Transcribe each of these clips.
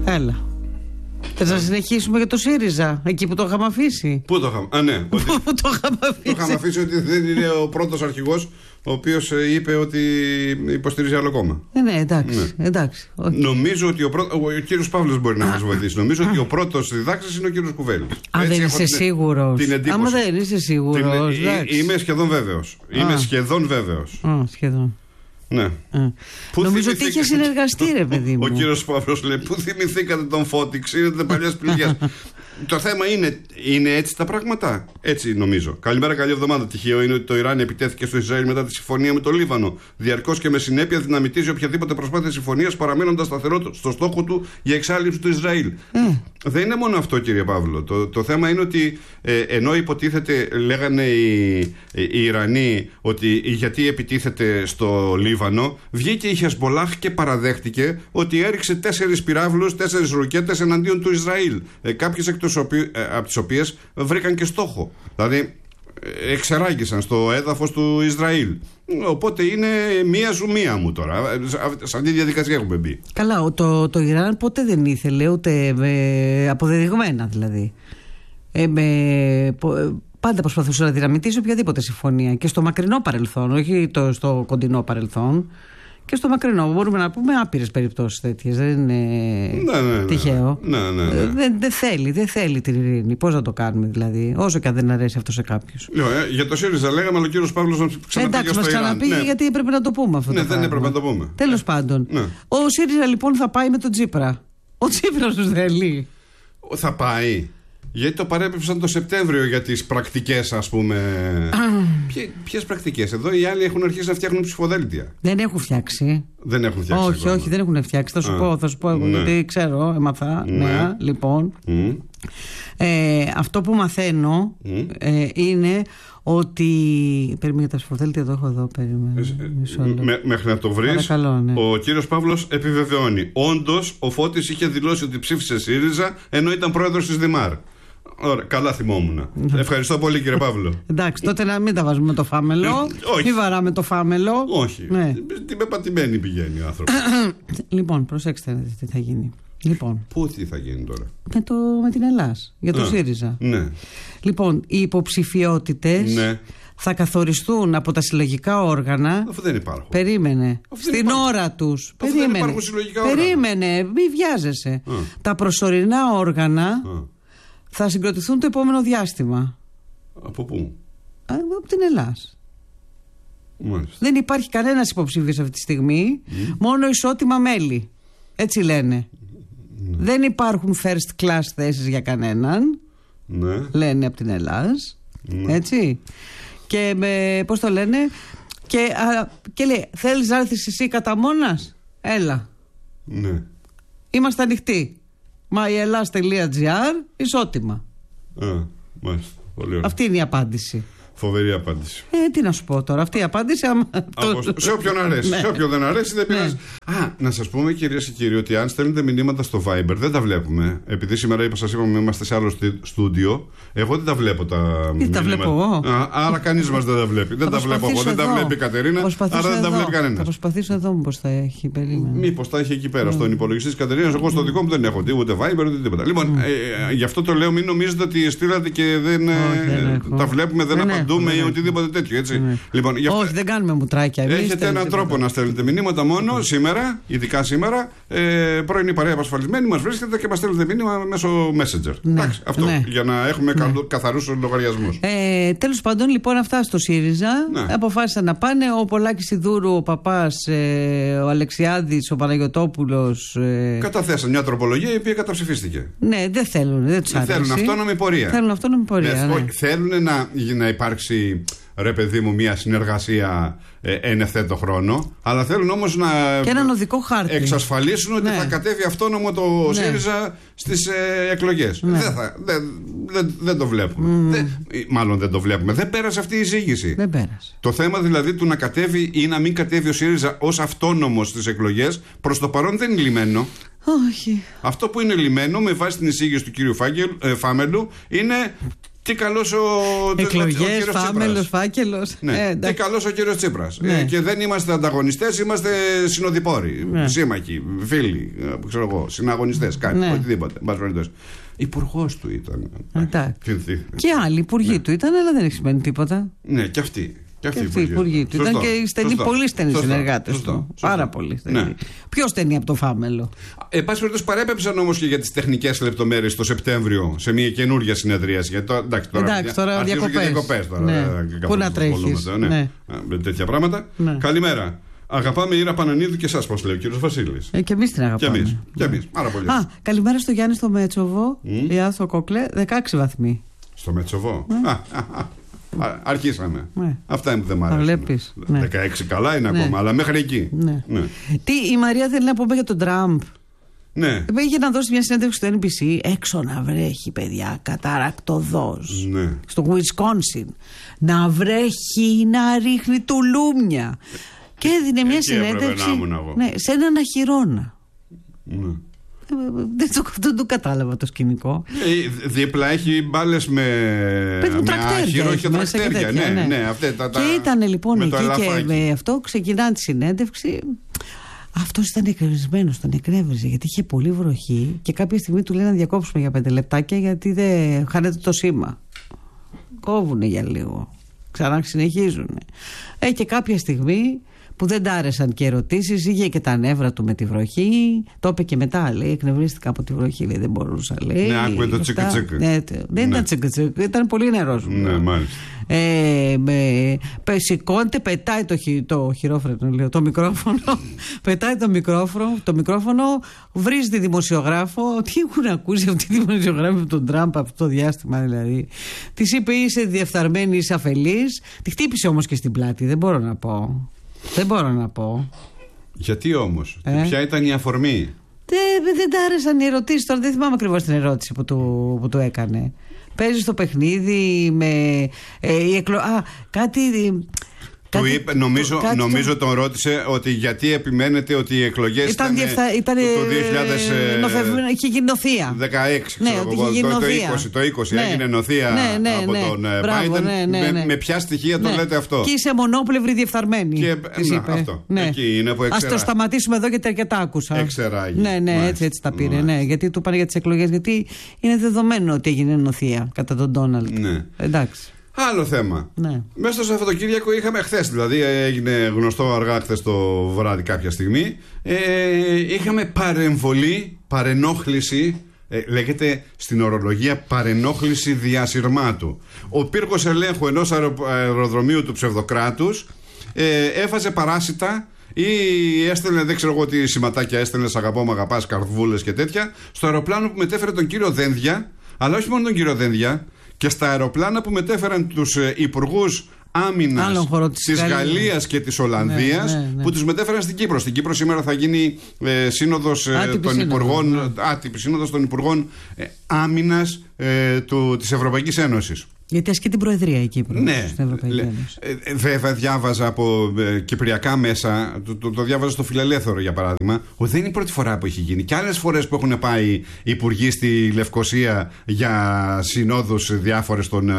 Έλα. Θες να συνεχίσουμε για το ΣΥΡΙΖΑ, εκεί που το είχαμε αφήσει? Πού το είχαμε? Α, ναι. Πού το είχαμε αφήσει ότι δεν είναι ο πρώτος αρχηγός ο οποίος είπε ότι υποστηρίζει άλλο κόμμα. Ναι, εντάξει. Ναι. Εντάξει. Νομίζω ότι ο κύριος Παύλος μπορεί να μας βοηθήσει. Νομίζω ότι ο πρώτος διδάξης είναι ο κύριος Κουβέλης. Αν δεν είσαι σίγουρος. Άμα δεν είσαι σίγουρος. Είμαι σχεδόν βέβαιος. Σχεδόν. Ναι. Νομίζω ότι είχε συνεργαστεί, ρε παιδί μου. Ο κύριος Παύλος λέει: πού θυμηθήκατε τον Φώτη, ξύνετε παλιές πληγές. Το θέμα είναι έτσι τα πράγματα. Έτσι νομίζω. Καλημέρα, καλή εβδομάδα. Τυχαίο είναι ότι το Ιράν επιτέθηκε στο Ισραήλ μετά τη συμφωνία με το Λίβανο. Διαρκώς και με συνέπεια δυναμητίζει οποιαδήποτε προσπάθεια συμφωνίας, παραμένοντας σταθερό στο στόχο του για εξάλληψη του Ισραήλ. Δεν είναι μόνο αυτό, κύριε Παύλο. Το θέμα είναι ότι ενώ υποτίθεται, λέγανε οι Ιρανοί ότι γιατί επιτίθεται στο Λίβανο, βγήκε η Χεσμπολάχ και παραδέχτηκε ότι έριξε 4 πυράβλους, 4 ροκέτες εναντίον του Ισραήλ. Κάποιες εκ από τις οποίες βρήκαν και στόχο. Δηλαδή εξεράγησαν στο έδαφος του Ισραήλ. Οπότε είναι μία σου μία μου τώρα. Σε αυτή τη διαδικασία έχουμε μπει. Καλά, το Ιράν ποτέ δεν ήθελε, ούτε αποδεδειγμένα δηλαδή. Πάντα προσπαθούσε να δυναμητήσει οποιαδήποτε συμφωνία. Και στο μακρινό παρελθόν, όχι στο κοντινό παρελθόν. Και στο μακρινό μπορούμε να πούμε άπειρες περιπτώσεις τέτοιες. Δεν είναι τυχαίο. Δεν θέλει την ειρήνη. Πώς να το κάνουμε δηλαδή, όσο και αν δεν αρέσει αυτό σε κάποιους. Για το ΣΥΡΙΖΑ λέγαμε, αλλά ο κύριος Παύλος μας ξαναπήγε. Εντάξει, μας ξαναπήγε γιατί έπρεπε να το πούμε αυτό. Ναι, δεν έπρεπε να το πούμε. Τέλος πάντων. Ο ΣΥΡΙΖΑ λοιπόν θα πάει με τον Τσίπρα. Ο Τσίπρας τους θέλει. Θα πάει. Γιατί το παρέπεψαν το Σεπτέμβριο για τις πρακτικές, ας πούμε. Ποιες πρακτικές? Εδώ οι άλλοι έχουν αρχίσει να φτιάχνουν ψηφοδέλτια. Δεν έχουν φτιάξει. Δεν έχουν φτιάξει. Όχι, δεν έχουν φτιάξει. Θα σου πω εγώ, γιατί ξέρω, έμαθα. Ναι, λοιπόν. Αυτό που μαθαίνω είναι ότι. Περίμενε τα ψηφοδέλτια, το έχω εδώ. Μέχρι να το βρεις, ναι. Ο κύριος Παύλος επιβεβαιώνει. Όντως, ο Φώτης είχε δηλώσει ότι ψήφισε ΣΥΡΙΖΑ ενώ ήταν πρόεδρος της Δημάρ. Ωραία, καλά θυμόμουν. Ευχαριστώ πολύ, κύριε Παύλο. Εντάξει, τότε να μην τα βάζουμε το φάμελο. Μην βαράμε το φάμελο. Όχι. Την πεπατημένη πηγαίνει ο άνθρωπος. Λοιπόν, προσέξτε τι θα γίνει. Λοιπόν, πού τι θα γίνει τώρα? Με την Ελλάς, για το ΣΥΡΙΖΑ. Ναι. Λοιπόν, οι υποψηφιότητες θα καθοριστούν από τα συλλογικά όργανα. Αφού δεν υπάρχουν. Περίμενε. Στην ώρα τους. Δεν υπάρχουν συλλογικά όργανα. Περίμενε, μη βιάζεσαι. Τα προσωρινά όργανα θα συγκροτηθούν το επόμενο διάστημα. Από πού? Από την Ελλάς. Μάλιστα. Δεν υπάρχει κανένας υποψήφιος αυτή τη στιγμή, μόνο ισότιμα μέλη. Έτσι λένε. Δεν υπάρχουν first class θέσεις για κανέναν. Λένε από την Ελλάς. Έτσι. Και πώς το λένε? Και λέει, θέλεις να έρθεις εσύ κατά μόνας? Έλα. Ναι. Είμαστε ανοιχτοί. myellas.gr, ισότιμα. Μάλιστα. Πολύ ωραία. Αυτή είναι η απάντηση. Φοβερή απάντηση. Τι να σου πω τώρα, αυτή η απάντηση. Σε όποιον αρέσει. Σε όποιον δεν αρέσει, δεν πειράζει. Να σας πούμε, κυρίες και κύριοι, ότι αν στέλνετε μηνύματα στο Viber, δεν τα βλέπουμε. Επειδή σήμερα σας είπαμε είμαστε σε άλλο στούντιο, εγώ δεν τα βλέπω τα μηνύματα. Τα βλέπω εγώ. Άρα κανείς μας δεν τα βλέπει. Δεν τα βλέπω εγώ, δεν τα βλέπει η Κατερίνα. Άρα δεν τα βλέπει κανένας. Θα προσπαθήσω εδώ, μήπως θα έχει. Περίμενε. Μήπως τα έχει εκεί πέρα στον υπολογιστή της Κατερίνας. Εγώ στο δικό μου δεν έχω ούτε Viber ούτε τίποτα. Λοιπόν, γι' αυτό το λέω, μην νομίζετε ότι στείλατε και δεν τα βλέπουμε, δεν απαντούμε ή οτιδήποτε τέτοιο, έτσι. Λοιπόν, όχι, δεν κάνουμε μουτράκια. Έχετε έναν τρόπο να στέλνετε μηνύματα μόνο σήμερα, ειδικά σήμερα. Πρωινή παρέα απασφαλισμένη μας βρίσκεται και μας στέλνετε μήνυμα μέσω Messenger. Εντάξει, αυτό για να έχουμε καθαρούς λογαριασμούς. Τέλος πάντων, λοιπόν, αυτά στο ΣΥΡΙΖΑ αποφάσισαν να πάνε. Ο Πολάκης Ιδούρου, ο Παπάς, ο Αλεξιάδης, ο Παναγιωτόπουλος. Καταθέσαν μια τροπολογία η οποία καταψηφίστηκε. Ναι, δεν θέλουν, δεν τους άρεσε. Θέλουν αυτόνομη πορεία. Θέλουν να υπάρξει, ρε παιδί μου, μια συνεργασία εν ευθέτω χρόνο, αλλά θέλουν όμως να και έναν οδικό χάρτη εξασφαλίσουν ότι θα κατέβει αυτόνομο το ΣΥΡΙΖΑ στις εκλογές. Δεν το βλέπουμε. Μάλλον δεν το βλέπουμε. Δεν πέρασε αυτή η εισήγηση. Δεν πέρασε. Το θέμα δηλαδή του να κατέβει ή να μην κατέβει ο ΣΥΡΙΖΑ ως αυτόνομος στις εκλογές, προς το παρόν δεν είναι λιμένο. Όχι. Αυτό που είναι λιμένο με βάση την εισήγηση του κύριου Φάμελου είναι Τι καλός ο εκλογές, φάμελος, φάκελος. Ναι. Τι καλός ο κύριος Τσίπρας. Ναι. Και δεν είμαστε ανταγωνιστές, είμαστε συνοδοιπόροι. Ναι. Σύμμαχοι, φίλοι, ξέρω εγώ, συναγωνιστές, κάτι, ναι. Οτιδήποτε. Υπουργός του ήταν. Και άλλοι υπουργοί του ήταν, αλλά δεν έχει σημαίνει τίποτα. Ναι, και αυτοί. Και αυτοί οι υπουργοί του ήταν και πολύ στενοί συνεργάτες του. Πάρα πολύ στενοί. Ναι. Πιο στενοί από το φάμελο. Εν πάση περιπτώσει, παρέπεψαν όμως και για τις τεχνικές λεπτομέρειες το Σεπτέμβριο σε μια καινούργια συνεδρίαση. Εντάξει, τώρα διακοπές. Ναι. Πού να τρέχεις. Ναι. Τέτοια πράγματα. Ναι. Καλημέρα. Αγαπάμε Ήρα Πανανίδου και εσάς, πώς λέει ο κύριος Βασίλης. Και εμείς την αγαπάμε. Και εμείς. Πάρα πολύ. Καλημέρα στο Γιάννη στο Μέτσοβο. Γεια στο Κόκλε, 16 βαθμοί. Στο Μέτσοβο. Αρχίσαμε. Ναι. Αυτά είναι που δεν μ' αρέσουν. Ναι. 16 καλά είναι ακόμα, αλλά μέχρι εκεί. Ναι. Ναι. Τι η Μαρία θέλει να πούμε για τον Τραμπ. Ναι. Πήγε να δώσει μια συνέντευξη στο NBC. Έξω να βρέχει, παιδιά, καταρακτωδώς. Ναι. Στο Wisconsin. Να βρέχει, να ρίχνει τουλούμια. Και έδινε μια συνέντευξη σε έναν αχυρώνα. Ναι. Δεν το κατάλαβα το σκηνικό. Δίπλα έχει μπάλες με άχυρο και τρακτέρια. Ναι, και ήταν λοιπόν εκεί και με αυτό ξεκινά τη συνέντευξη. Αυτός ήταν εκνευρισμένος, τον εκνεύριζε γιατί είχε πολύ βροχή και κάποια στιγμή του λέει να διακόψουμε για 5 λεπτάκια γιατί δεν χάνεται το σήμα. Κόβουνε για λίγο. Ξανά συνεχίζουνε. Και κάποια στιγμή που δεν τ' άρεσαν και ερωτήσεις, είχε και τα νεύρα του με τη βροχή. Το είπε και μετά, λέει, εκνευρίστηκα από τη βροχή, λέει, δεν μπορούσα, λέει. Ναι, άκουε το τσικ-τσικ. Δεν ήταν τσικ-τσικ, ήταν πολύ νερός. Ναι, μάλιστα. Σηκώνεται, πετάει το χειρόφρενο, λέω, το μικρόφωνο. Πετάει το μικρόφωνο, βρίζει τη δημοσιογράφο. Τι έχουν ακούσει αυτή τη δημοσιογράφη από τον Τραμπ αυτό το διάστημα, δηλαδή. Της είπε, είσαι διεφθαρμένη, είσαι αφελής. Τη χτύπησε όμως και στην πλάτη, δεν μπορώ να πω. Γιατί όμως, ποια ήταν η αφορμή? Δεν τ' άρεσαν οι ερωτήσεις. Τώρα δεν θυμάμαι ακριβώς την ερώτηση που του έκανε. Παίζει στο παιχνίδι με κάτι. Νομίζω τον ρώτησε ότι γιατί επιμένετε ότι οι εκλογές ήταν το 2000. Είχε γίνει νοθεία. 16, το 20 έγινε νοθεία από τον Biden. Με ποια στοιχεία το λέτε αυτό? Και είσαι μονόπλευρη διεφθαρμένη. Αυτό. Εκεί είναι που ας το σταματήσουμε εδώ γιατί αρκετά άκουσα. Εξεράγει. Ναι, έτσι τα πήρε. Γιατί του είπαν για τις εκλογές. Γιατί είναι δεδομένο ότι έγινε νοθεία κατά τον Ντόναλντ. Εντάξει. Άλλο θέμα. Ναι. Μέσα στο Σαββατοκύριακο είχαμε χθες, δηλαδή έγινε γνωστό αργά χθες το βράδυ κάποια στιγμή. Είχαμε παρενόχληση, λέγεται στην ορολογία παρενόχληση διασυρμάτου. Ο πύργος ελέγχου ενός αεροδρομίου του ψευδοκράτους έφαζε παράσιτα ή έστελνε, δεν ξέρω εγώ τι σηματάκια έστελνε, αγαπώ, μ' αγαπάς, καρβούλες και τέτοια, στο αεροπλάνο που μετέφερε τον κύριο Δένδια, αλλά όχι μόνο τον κύριο Δένδια, και στα αεροπλάνα που μετέφεραν τους υπουργούς άμυνας της Γαλλίας και της Ολλανδίας, που τους μετέφεραν στην Κύπρο. Στην Κύπρο σήμερα θα γίνει σύνοδος άτυπη σύνοδος των υπουργών άμυνας της Ευρωπαϊκής Ένωσης. Γιατί ασκεί την Προεδρία η Κύπρος στην Ευρωπαϊκή Ένωση. Βέβαια, διάβαζα από κυπριακά μέσα, το διάβαζα στο Φιλελεύθερο για παράδειγμα, ότι δεν είναι η πρώτη φορά που έχει γίνει. Και άλλες φορές που έχουν πάει υπουργοί στη Λευκοσία για συνόδους διάφορες των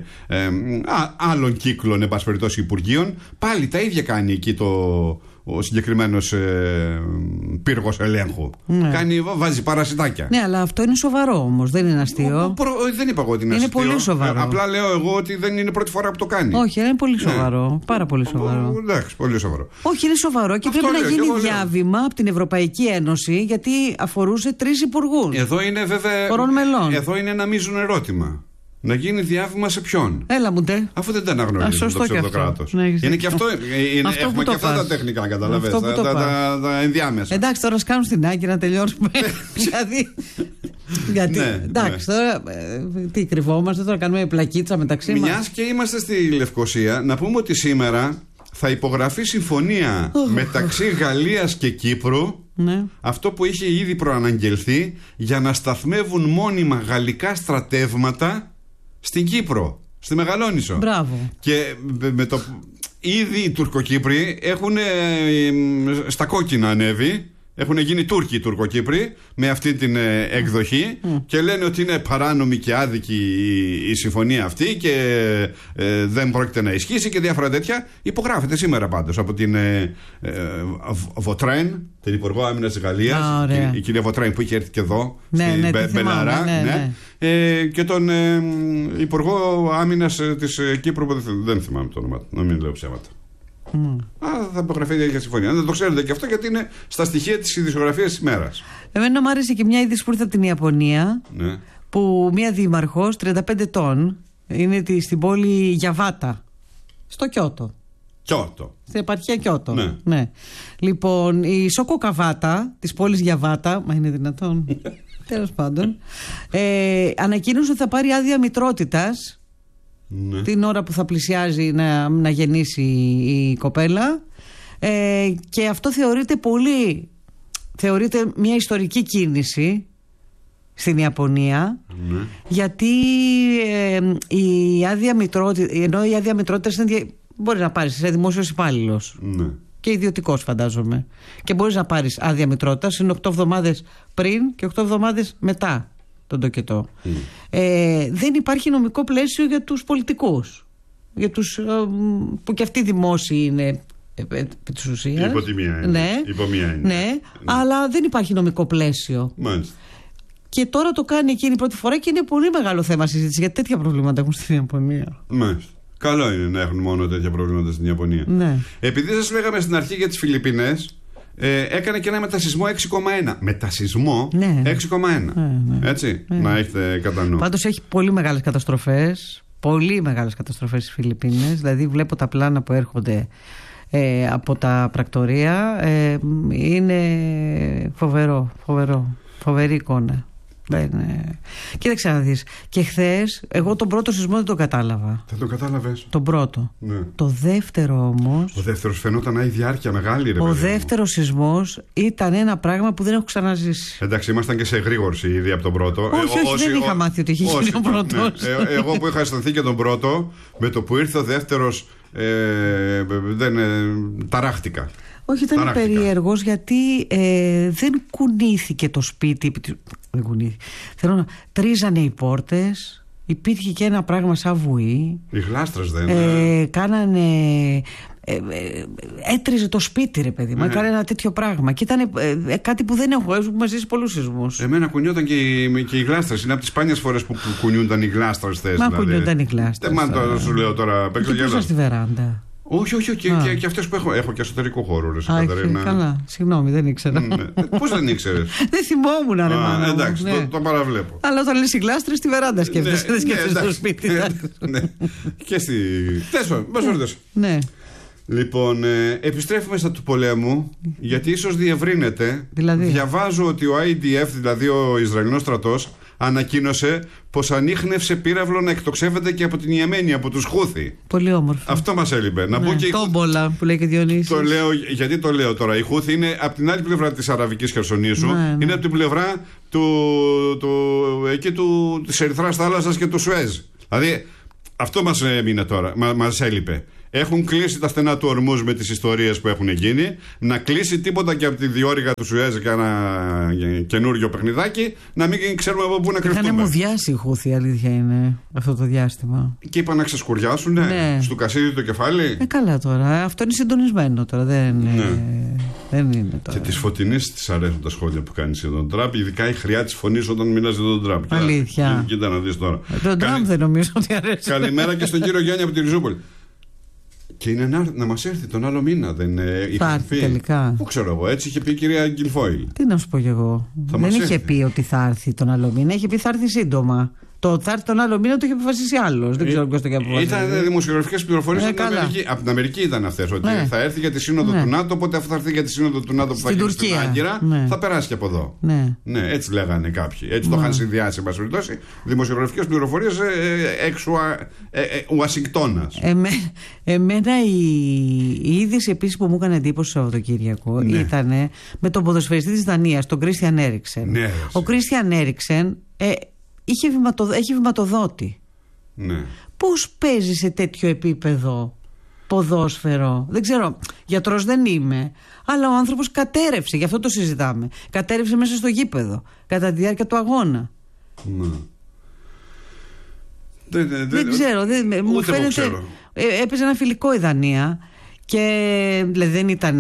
άλλων κύκλων, εν πάση περιπτώσει, υπουργείων, πάλι τα ίδια κάνει εκεί ο συγκεκριμένος πύργος ελέγχου. Βάζει παρασιτάκια. Ναι, αλλά αυτό είναι σοβαρό όμως, δεν είναι αστείο. Δεν είπα εγώ ότι είναι αστείο. Είναι πολύ σοβαρό. Απλά λέω εγώ ότι δεν είναι πρώτη φορά που το κάνει. Όχι, είναι πολύ σοβαρό. Πάρα πολύ σοβαρό. Εντάξει, πολύ σοβαρό. Όχι, είναι σοβαρό και πρέπει να γίνει διάβημα από την Ευρωπαϊκή Ένωση, γιατί αφορούσε 3 υπουργούς. Εδώ είναι βέβαια. Χωρών μελών. Εδώ είναι ένα μείζον ερώτημα. Να γίνει διάβημα σε ποιον? Έλα μου ντε. Αφού δεν τα αναγνωρίζουν το ψευδοκράτος. Είναι και αυτό. Έχουμε και αυτά τα τεχνικά, καταλαβαίνεις. Τα ενδιάμεσα. Εντάξει, τώρα σκάνουν στην άκρη να τελειώσουμε. Γιατί. Εντάξει, τώρα τι κρυβόμαστε, τώρα κάνουμε πλακίτσα μεταξύ μας. Μιας και είμαστε στη Λευκοσία, να πούμε ότι σήμερα θα υπογραφεί συμφωνία μεταξύ Γαλλίας και Κύπρου. Ναι. Αυτό που είχε ήδη προαναγγελθεί, για να σταθμεύουν μόνιμα γαλλικά στρατεύματα στην Κύπρο, στη Μεγαλόνισσο. Μπράβο. Και με ήδη οι Τουρκοκύπροι έχουν στα κόκκινα ανέβει, Έχουν γίνει Τούρκοι οι Τουρκοκύπροι με αυτή την εκδοχή και λένε ότι είναι παράνομη και άδικη η συμφωνία αυτή και δεν πρόκειται να ισχύσει και διάφορα τέτοια. Υπογράφεται σήμερα πάντως από την Βοτρέν, την Υπουργό Άμυνας της Γαλλίας, η κυρία Βοτρέν που είχε έρθει και εδώ, στην Μπελαρά, και τον Υπουργό Άμυνας της Κύπρου, που δεν θυμάμαι το όνομα του, να μην λέω ψέματα. Θα υπογραφεί η ίδια συμφωνία. Δεν το ξέρετε και αυτό, γιατί είναι στα στοιχεία της ειδησιογραφίας της ημέρας. Εμένα μου άρεσε και μια είδηση που ήρθε από την Ιαπωνία, που μια δήμαρχος 35 ετών είναι στην πόλη Γιαβάτα, στο Κιώτο. Στην επαρχία Κιώτο. Ναι. Λοιπόν, η Σόκο Καβάτα της πόλης Γιαβάτα, μα είναι δυνατόν? Τέλος πάντων, ανακοίνωσε ότι θα πάρει άδεια μητρότητας την ώρα που θα πλησιάζει να γεννήσει η κοπέλα, και αυτό θεωρείται μια ιστορική κίνηση στην Ιαπωνία, γιατί η άδεια μητρότητας, ενώ η άδεια μητρότητας μπορεί να πάρεις, είσαι δημόσιος υπάλληλος και ιδιωτικός φαντάζομαι, και μπορείς να πάρεις άδεια μητρότητας, είναι 8 εβδομάδες πριν και 8 εβδομάδες μετά τον τοκετό. Δεν υπάρχει νομικό πλαίσιο για τους πολιτικούς, για τους που και αυτοί δημόσιοι είναι επί της ουσίας. Υποτιμία είναι. Ναι, αλλά δεν υπάρχει νομικό πλαίσιο. Μάλιστα. Και τώρα το κάνει εκείνη πρώτη φορά και είναι πολύ μεγάλο θέμα συζήτηση, γιατί τέτοια προβλήματα έχουν στην Ιαπωνία. Μάλιστα. Καλό είναι να έχουν μόνο τέτοια προβλήματα στην Ιαπωνία. Επειδή σας λέγαμε στην αρχή για τις Φιλιππίνες, έκανε και ένα μετασυσμό 6,1. Μετασυσμό 6,1. Έτσι, να έχετε κατά νου. Πάντως έχει πολύ μεγάλες καταστροφές. Πολύ μεγάλες καταστροφές στις Φιλιππίνες. Δηλαδή βλέπω τα πλάνα που έρχονται από τα πρακτορεία. Είναι φοβερή εικόνα. Κοίταξε να δεις. Και χθες εγώ τον πρώτο σεισμό δεν τον κατάλαβα. Δεν τον κατάλαβες? Τον πρώτο. Το δεύτερο όμως. Ο δεύτερος φαινόταν να έχει διάρκεια μεγάλη, ρε. Ο δεύτερος σεισμός ήταν ένα πράγμα που δεν έχω ξαναζήσει. Εντάξει, ήμασταν και σε εγρήγορση ήδη από τον πρώτο. Όχι, δεν είχα μάθει ότι είχε γίνει ο πρώτος. Εγώ που είχα αισθανθεί και τον πρώτο, με το που ήρθε ο δεύτερος, ταράχτηκα. Όχι, ήταν περίεργος, γιατί δεν κουνήθηκε το σπίτι. Δεν κουνήθηκε. Θέλω να τρίζανε οι πόρτες. Υπήρχε και ένα πράγμα σαν βουή. Οι γλάστρες δεν κάνανε. Έτριζε το σπίτι, ρε παιδί μου. Έκανε ένα τέτοιο πράγμα. Και ήταν κάτι που δεν έχω. Έχουμε ζήσει πολλούς σεισμούς. Εμένα κουνιόταν και οι γλάστρες. Είναι από τις σπάνιες φορές που κουνιούνταν οι γλάστρες. Μα κουνιούνταν οι γλάστρες. Δεν σου λέω τώρα. Πέξα στη βεράντα. Όχι, και αυτές που έχω και εσωτερικό χώρο, ρε Κατερίνα. Καλά, συγγνώμη, δεν ήξερα. Πώς δεν ήξερες? Δεν θυμόμουν, ρε μάνα. Εντάξει, το παραβλέπω. Αλλά όταν λες οι γλάστρες, στη βεράντα σκέφτεσαι, δεν σκέφτεσαι στο σπίτι. Και στη. Τέσσερα. Ναι. Λοιπόν, επιστρέφουμε στα του πολέμου, γιατί ίσως διευρύνεται. Διαβάζω ότι ο IDF, δηλαδή ο Ισραηλινός στρατός, ανακοίνωσε πως ανίχνευσε πύραυλο να εκτοξεύεται και από την Ιεμένη, από τους Χούθι. Πολύ όμορφο. Αυτό μας έλειπε. Τόμπολα που λέει και Διονύσης. Γιατί το λέω τώρα? Οι Χούθι είναι από την άλλη πλευρά της Αραβικής Χερσονήσου. Είναι από την πλευρά της Ερυθράς θάλασσας και του Σουέζ. Δηλαδή αυτό μας έμεινε τώρα. Μας έλειπε. Έχουν κλείσει τα στενά του Ορμούζ με τις ιστορίες που έχουν γίνει. Να κλείσει τίποτα και από τη διόρυγα του Σουέζ και ένα καινούριο παιχνιδάκι. Να μην ξέρουμε από πού να κρυφτούμε. Είχαν μουδιάσει οι Χούθι, αλήθεια είναι, αυτό το διάστημα. Και είπαν να ξεσκουριάσουν, στο κασίδι το κεφάλι. Καλά τώρα. Αυτό είναι συντονισμένο τώρα. Δεν είναι τώρα. Και τη φωτεινή τη αρέσουν τα σχόλια που κάνει για τον Τραμπ. Ειδικά η χρειά τη φωνή όταν μιλάς για τον Τραμπ. Αλήθεια. Κοίτα να δεις τώρα. Τον Τραμπ δεν νομίζω ότι αρέσει. Καλημέρα και στον κύριο Γιάννη από τη Ριζούπολη. Και είναι να μας έρθει τον άλλο μήνα. Θα έρθει τελικά. Πού ξέρω εγώ, έτσι είχε πει η κυρία Γκιλφόιλ. Τι να σου πω κι εγώ. Δεν είχε πει ότι θα έρθει τον άλλο μήνα, είχε πει θα έρθει σύντομα. Το θα έρθει τον άλλο μήνα το είχε αποφασίσει άλλος. Δεν ξέρω ποιος το είχε αποφασίσει. Ήταν δημοσιογραφικές πληροφορίες από την Αμερική ήταν αυτές. Ότι θα έρθει για τη σύνοδο του ΝΑΤΟ, οπότε αφού θα έρθει για τη σύνοδο του ΝΑΤΟ που θα γίνει στην Άγκυρα, θα περάσει και από εδώ. Ναι, έτσι λέγανε κάποιοι. Έτσι το είχαν συνδυάσει, εν πάση περιπτώσει. Δημοσιογραφικές πληροφορίες έξω Ουασιγκτώνας. Εμένα η είδηση επίσης που μου έκανε εντύπωση το Σαββατοκύριακο ήταν με τον ποδοσφαιριστή της Δανίας, τον Κρίστιαν Έριξεν. Ο Κρίστιαν Έριξεν έχει βηματοδότη. Ναι. Πώς παίζει σε τέτοιο επίπεδο ποδόσφαιρο. Δεν ξέρω, γιατρός δεν είμαι. Αλλά ο άνθρωπος κατέρευσε, γι' αυτό το συζητάμε. Κατέρευσε μέσα στο γήπεδο κατά τη διάρκεια του αγώνα. Δεν ξέρω, μου φαίνεται. Έπαιζε ένα φιλικό η Δανία και δηλαδή δεν ήταν.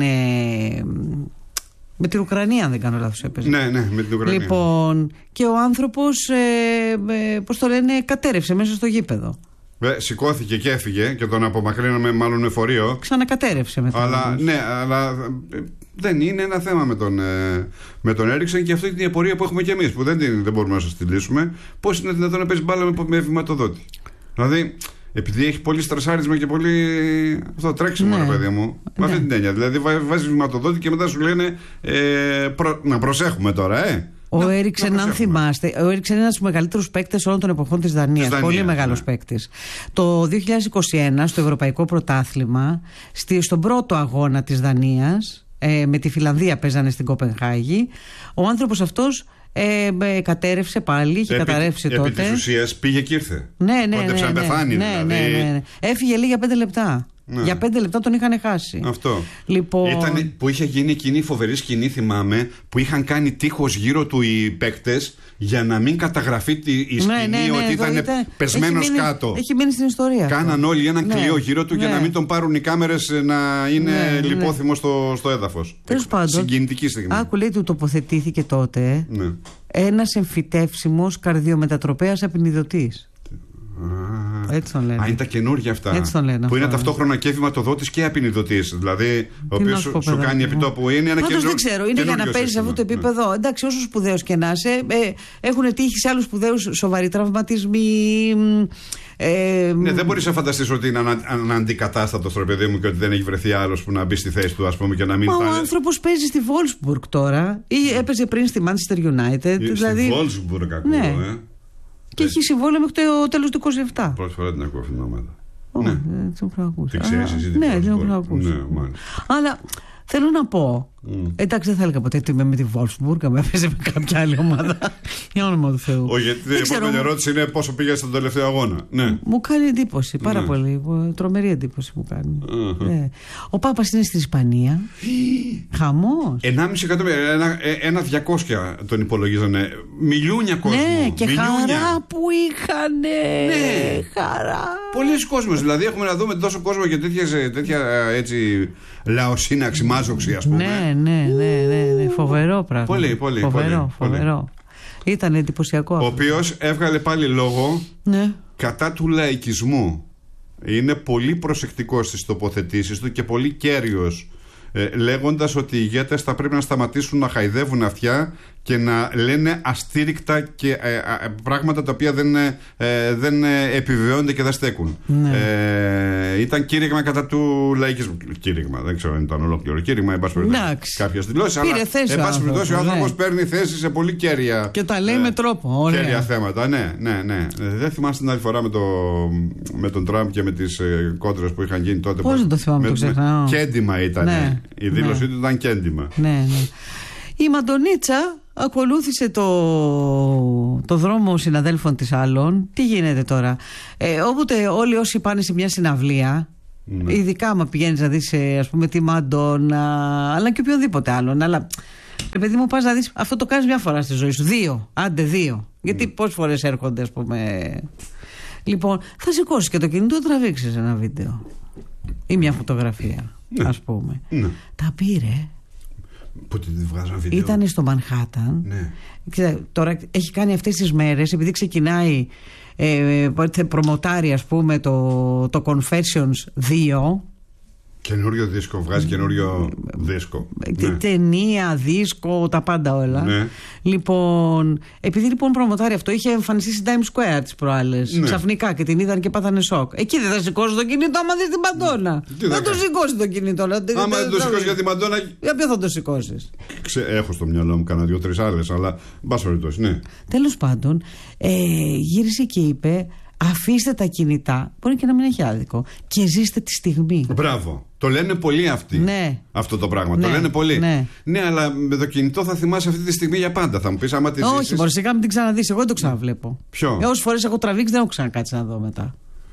Με την Ουκρανία, αν δεν κάνω λάθος, έπαιζε. Ναι, με την Ουκρανία. Λοιπόν, και ο άνθρωπος, πώς το λένε, κατέρευσε μέσα στο γήπεδο. Σηκώθηκε και έφυγε και τον απομακρύναμε μάλλον εφορείο. Ξανακατέρευσε μετά. Αλλά δεν είναι ένα θέμα με τον Έριξεν και αυτή την απορία που έχουμε κι εμείς που δεν μπορούμε να σας τη λύσουμε. Πώς είναι δυνατόν να παίζει μπάλα με βηματοδότη? Δηλαδή, επειδή έχει πολύ στρεσάρισμα και πολύ αυτό τρέξιμο, ρε παιδί μου. Με αυτή την έννοια. Δηλαδή, βάζει βηματοδότη και μετά σου λένε να προσέχουμε τώρα, Ο Έριξεν, αν θυμάστε, ο Έριξεν είναι ένας από τους μεγαλύτερους παίκτες όλων των εποχών της Δανίας. Πολύ μεγάλος παίκτης. Το 2021, στο Ευρωπαϊκό Πρωτάθλημα, στον πρώτο αγώνα της Δανίας, με τη Φιλανδία παίζανε στην Κοπενχάγη, ο άνθρωπος αυτός κατέρευσε πάλι, είχε καταρρεύσει τότε. Επί της ουσίας πήγε και ήρθε. Κόντεψε να πεθάνει, δηλαδή. Έφυγε λίγο για 5 λεπτά. Για 5 λεπτά τον είχαν χάσει. Αυτό. Λοιπόν... Ήταν που είχε γίνει εκείνη η φοβερή σκηνή, θυμάμαι, που είχαν κάνει τείχος γύρω του οι παίκτες για να μην καταγραφεί η σκηνή ότι ήταν πεσμένος κάτω. Έχει μείνει στην ιστορία. Κάναν όλοι ένα κλειό γύρω του για να μην τον πάρουν οι κάμερες να είναι λιπόθυμο στο έδαφος. Τέλος πάντων, συγκινητική στιγμή. Άκου, λέει, του τοποθετήθηκε τότε ένας εμφυτεύσιμος καρδιομετατροπέας απεινιδωτής. Έτσι τον λένε. Είναι τα καινούργια αυτά. Έτσι τον λένε, που είναι ταυτόχρονα και βηματοδότης και απεινιδωτής. Δηλαδή, ο οποίος σου κάνει επιτόπου. Είναι ένα καινούργιο. Δεν ξέρω, είναι για να παίζει σε αυτό το επίπεδο. Εντάξει, όσο σπουδαίος και να είσαι, έχουν τύχει σε άλλους σπουδαίους σοβαροί τραυματισμοί. Δεν μπορείς να φανταστείς ότι είναι αναντικατάστατος το παιδί μου και ότι δεν έχει βρεθεί άλλος που να μπει στη θέση του, ας πούμε, και να μην. Ο άνθρωπος παίζει στη Wolfsburg τώρα ή έπαιζε πριν στη Manchester United. Στη Wolfsburg, ακούω, και έχει συμβόλαιο μέχρι το τέλος του 27. Πρώτη φορά την ακούω αυτήν την ομάδα. Δεν την έχω ακούσει. Την ξέρεις εσύ την Ναι, την έχω ακούσει. Αλλά θέλω να πω. Εντάξει, δεν θα έλεγα ποτέ ότι είμαι με τη Wolfsburg, αν έπαιζε με κάποια άλλη ομάδα. Για όνομα του Θεού. Όχι, γιατί η επόμενη ερώτηση είναι πόσο πήγε στον τελευταίο αγώνα. Μου κάνει εντύπωση, πάρα πολύ. Τρομερή εντύπωση μου κάνει. Ο Πάπας είναι στην Ισπανία. Χαμός. 1,5 εκατομμύρια, 1.200 τον υπολογίζανε. Μιλούνια κόσμο. Ναι, και χαρά που είχανε. Χαρά. Πολλοί κόσμος. Δηλαδή έχουμε να δούμε τόσο κόσμο και τέτοια έτσι λαοσύναξη, μάζοξη, ας πούμε. Ναι. Φοβερό πράγμα. Πολύ. Φοβερό. Ήταν εντυπωσιακό. Ο οποίος έβγαλε πάλι λόγο κατά του λαϊκισμού. Είναι πολύ προσεκτικός στις τοποθετήσεις του και πολύ κέριος, λέγοντας ότι οι ηγέτες θα πρέπει να σταματήσουν να χαϊδεύουν αυτιά και να λένε αστήρικτα και πράγματα τα οποία δεν επιβεβαιώνται και δεν στέκουν. Ήταν κήρυγμα κατά του λαϊκισμού. Κήρυγμα, δεν ξέρω αν ήταν ολόκληρο κήρυγμα, εν πάση περιπτώσει κάποιες δηλώσεις, αλλά εν πάση περιπτώσει ο άνθρωπος παίρνει θέση σε πολύ κέρια και τα λέει με τρόπο. Κέρια θέματα. Ναι. Δεν θυμάστε την άλλη φορά με τον Τραμπ και με τις κόντρες που είχαν γίνει τότε. Πώς δεν το θυμάμαι, το ξεχνάω. Κέντημα ήταν. Η δήλωσή του ήταν κέντημα. Ναι. Η Μαντονίτσα ακολούθησε το δρόμο συναδέλφων της άλλων. Τι γίνεται τώρα? Όποτε όλοι όσοι πάνε σε μια συναυλία, ειδικά άμα πηγαίνεις να δεις ας πούμε τη Μαντόνα, αλλά και οποιονδήποτε άλλον, αλλά παιδί μου πας να δεις, αυτό το κάνεις μια φορά στη ζωή σου, 2. Γιατί πόσες φορές έρχονται, ας πούμε. Λοιπόν, θα σηκώσεις και το κινητό, θα τραβήξεις ένα βίντεο ή μια φωτογραφία, ας πούμε. Τα πήρε. Πότε τη βγάζαν βίντεο? Ήτανε στο Μανχάταν. Τώρα έχει κάνει αυτές τις μέρες, επειδή ξεκινάει προμοτάρει, ας πούμε, το Confessions 2. Καινούριο δίσκο, βγάζει καινούριο δίσκο. Ταινία, δίσκο, τα πάντα όλα. Λοιπόν, επειδή λοιπόν προμοτάρει αυτό, είχε εμφανιστεί στην Times Square τις προάλλες. Ξαφνικά και την είδαν και πάθανε σοκ. Εκεί δεν θα σηκώσει το κινητό άμα δεις την Μαντόνα. Δεν το σηκώσει το κινητό. Άμα δεν το σηκώσει για την Μαντόνα. Για ποιο θα το σηκώσει? Έχω στο μυαλό μου κάνα 2-3 άλλες, αλλά μπας περιπτώσει, ναι. Τέλος πάντων, γύρισε και είπε: αφήστε τα κινητά, μπορεί και να μην έχει άδικο, και ζήστε τη στιγμή. Μπράβο. Το λένε πολλοί αυτοί. Αυτό το πράγμα. Το λένε πολλοί. Ναι, αλλά με το κινητό θα θυμάσαι αυτή τη στιγμή για πάντα. Θα μου πεις άμα τη ζήσεις. Όχι, μπορεί σιγά μην την ξαναδείς. Εγώ δεν το ξαναβλέπω. Ποιο? Όσες φορές έχω τραβήξει δεν έχω ξανακάτσει να δω μετά.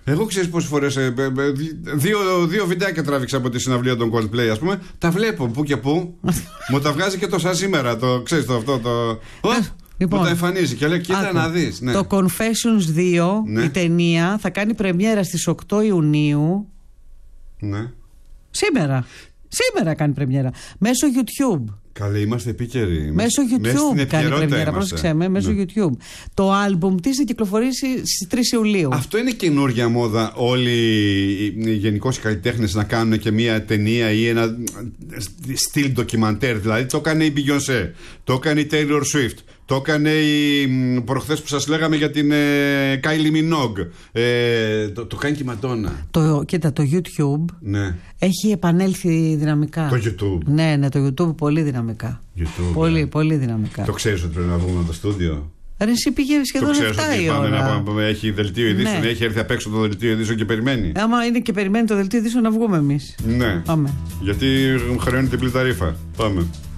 Εγώ ξέρεις πόσες φορές δύο βιντεάκια τράβηξα από τη συναυλία των Coldplay, ας πούμε. Τα βλέπω που και που. Μου τα βγάζει και το σαν σήμερα. Το ξέρεις αυτό. Λοιπόν, μου τα εμφανίζει και λέει: κοίτα να δεις. Ναι. Το Confessions 2, ναι, η ταινία, θα κάνει πρεμιέρα στις 8 Ιουνίου. Ναι. Σήμερα κάνει πρεμιέρα. Μέσω YouTube. Καλή, είμαστε επίκαιροι. Μέσω YouTube κάνει πρεμιέρα. Πρόσεξε με, μέσω YouTube. Το άλμπουμ της θα κυκλοφορήσει στις 3 Ιουλίου. Αυτό είναι καινούργια μόδα. Όλοι οι γενικώς οι καλλιτέχνες να κάνουν και μια ταινία ή ένα στυλ ντοκιμαντέρ. Δηλαδή το έκανε η Beyoncé, το έκανε η Taylor Swift, το έκανε προχθές που σας λέγαμε για την Kylie Minogue. Το κάνει και η Μαντόνα. Κοίτα, το YouTube, ναι, έχει επανέλθει δυναμικά. Το YouTube. Ναι, το YouTube πολύ δυναμικά. YouTube, πολύ δυναμικά. Το ξέρεις ότι πρέπει να βγούμε από το στούντιο? Εσύ πήγε σχεδόν 7 η ώρα. Έχει δελτίο ειδήσεων, ναι, έχει έρθει απ' έξω το δελτίο ειδήσεων και περιμένει. Άμα είναι και περιμένει το δελτίο ειδήσεων να βγούμε εμείς. Ναι. Πάμε. Γιατί χρεώνει την πληταρήφα. Πάμε.